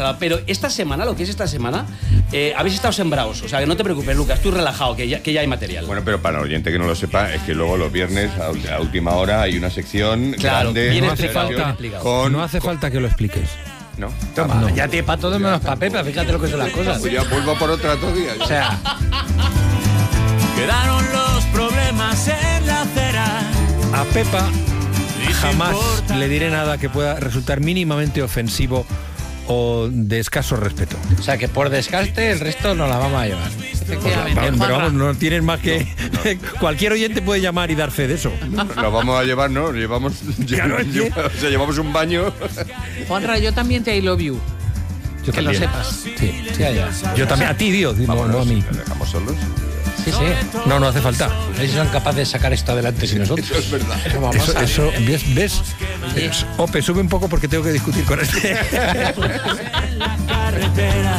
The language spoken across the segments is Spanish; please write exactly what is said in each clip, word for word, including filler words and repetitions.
instalado. Pero esta semana, lo que es esta semana, eh, habéis estado sembrados. O sea, que no te preocupes, Lucas, tú relajado, que ya, que ya hay material. Bueno, pero para el oyente que no lo sepa, es que luego los viernes, a, a última hora, hay una sección claro, grande. No hace falta, con, no hace con, falta que lo expliques. No, Toma, no. ya tiene para todo menos para Pepa, fíjate lo que son las cosas. Pues ya vuelvo por otra otro día. O sea, quedaron los problemas en la acera. A Pepa jamás le diré nada que pueda resultar mínimamente ofensivo o de escaso respeto. o sea que por descarte el resto nos la vamos a llevar. Efectivamente. Vamos, pero vamos, Juanra. no tienen más que... Cualquier oyente puede llamar y dar fe de eso. Lo vamos a llevar, ¿no? Llevamos, Claro, es que- lleva- o sea, llevamos un baño. Juanra, yo también te I love you. Yo que lo también. sepas. Sí. Sí, allá. Yo también. A ti, Dios. No, Vámonos, no a mí. ¿Nos dejamos solos? Sí, sí. No, no hace falta. A ver si son capaces de sacar esto adelante sin nosotros. Eso es verdad. Eso vamos Eso, a ver. eso, ¿ves? ¿Ves? Es- Ope, sube un poco porque tengo que discutir con este. En la carretera.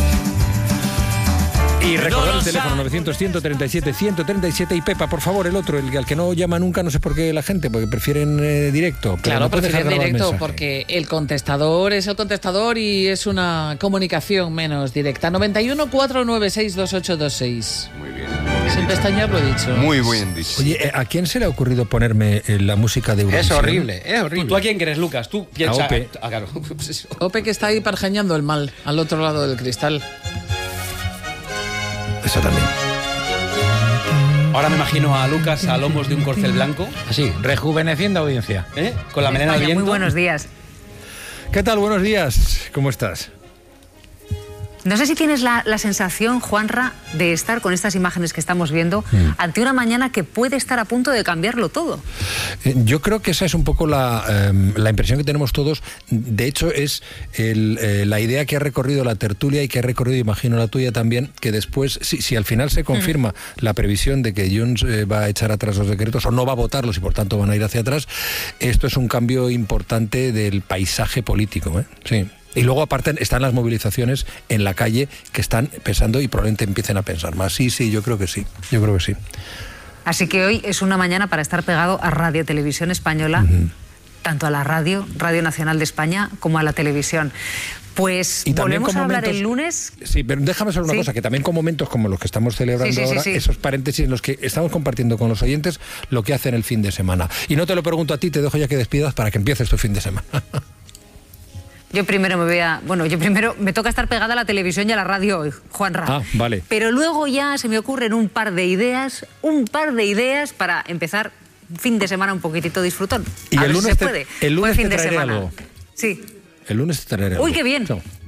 Y recordar el teléfono novecientos, ciento treinta y siete, ciento treinta y siete. Y Pepa, por favor, el otro, el al que no llama nunca, no sé por qué la gente, porque prefieren eh, directo. Pero Claro, no puedes prefieren dejar grabar el directo mensaje. porque el contestador es el contestador y es una comunicación menos directa. noventa y uno, cuatrocientos noventa y seis, veintiocho veintiséis. Muy bien. Sin pestañear lo he dicho. Muy bien dicho. Oye, eh, ¿a quién se le ha ocurrido ponerme eh, la música de Eurovisión? Es horrible, es ¿Tú, horrible. tú a quién crees, Lucas? Tú piensa... A Ope. Ah, claro. Pues eso. Ope que está ahí pargeñando el mal al otro lado del cristal. Eso también. Ahora me imagino a Lucas a lomos de un corcel blanco, Así, rejuveneciendo audiencia. ¿eh? Con la melena al España, viento. muy buenos días. ¿Qué tal? Buenos días. ¿Cómo estás? No sé si tienes la, la sensación, Juanra, de estar con estas imágenes que estamos viendo ante una mañana que puede estar a punto de cambiarlo todo. Eh, Yo creo que esa es un poco la, eh, la impresión que tenemos todos. De hecho, es el, eh, la idea que ha recorrido la tertulia y que ha recorrido, imagino, la tuya también, que después, si, si al final se confirma la previsión de que Junts eh, va a echar atrás los decretos o no va a votarlos y por tanto van a ir hacia atrás, esto es un cambio importante del paisaje político, ¿eh? Sí. Y luego, aparte, están las movilizaciones en la calle que están pensando y probablemente empiecen a pensar más. Sí, sí, yo creo que sí. Yo creo que sí. Así que hoy es una mañana para estar pegado a Radio Televisión Española, Ujú. tanto a la radio, Radio Nacional de España, como a la televisión. Pues Y también volvemos con a hablar momentos- el lunes. Sí, pero déjame saber una Sí. cosa, que también con momentos como los que estamos celebrando Sí, sí, sí, ahora, sí. esos paréntesis en los que estamos compartiendo con los oyentes lo que hacen el fin de semana. Y no te lo pregunto a ti, te dejo ya que despidas para que empieces tu fin de semana. Yo primero me voy a... Bueno, yo primero me toca estar pegada a la televisión y a la radio hoy, Juanra. Ah, vale. Pero luego ya se me ocurren un par de ideas, un par de ideas para empezar un fin de semana un poquitito disfrutón. Y a el ver lunes si te- se puede. el lunes Buen fin te de traeré semana. algo. Sí. El lunes te traeré Uy, algo. qué bien. Chao.